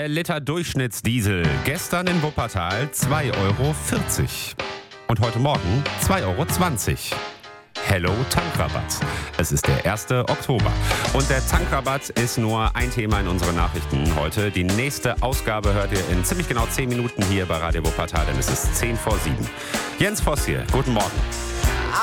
Liter Durchschnittsdiesel. Gestern in Wuppertal 2,40 Euro. Und heute Morgen 2,20 Euro. Hello Tankrabatt. Es ist der 1. Oktober. Und der Tankrabatt ist nur ein Thema in unseren Nachrichten heute. Die nächste Ausgabe hört ihr in ziemlich genau 10 Minuten hier bei Radio Wuppertal, denn es ist 6:50. Jens Voss hier. Guten Morgen.